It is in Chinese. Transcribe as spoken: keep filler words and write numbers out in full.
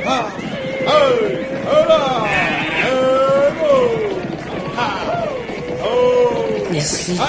哈，哎，好啦，哎不，哈，哦， Merci.